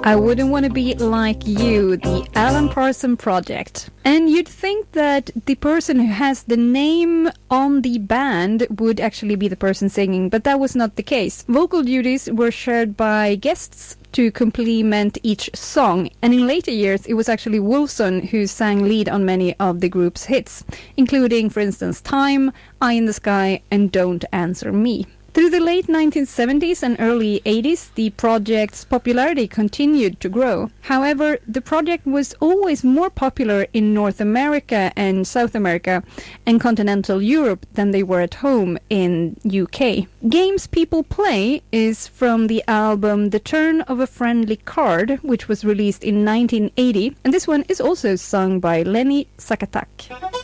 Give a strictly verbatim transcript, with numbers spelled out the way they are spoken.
I Wouldn't Want to Be Like You, the Alan Parsons Project. And you'd think that the person who has the name on the band would actually be the person singing, but that was not the case. Vocal duties were shared by guests to complement each song, and in later years it was actually Wolfson who sang lead on many of the group's hits, including, for instance, Time, Eye in the Sky, and Don't Answer Me. Through the late nineteen seventies and early eighties, the project's popularity continued to grow. However, the project was always more popular in North America and South America and continental Europe than they were at home in U K. Games People Play is from the album The Turn of a Friendly Card, which was released in nineteen eighty, and this one is also sung by Lenny Sakatak.